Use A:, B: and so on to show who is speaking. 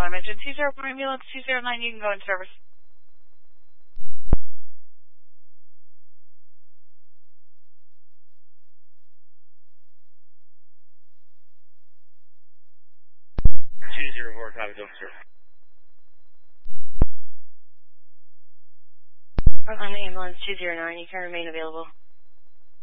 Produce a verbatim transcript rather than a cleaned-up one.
A: damage. And two zero four ambulance two zero nine, you can go in service.
B: two zero four, copy, go for service.
C: On the ambulance two zero nine, you can remain available.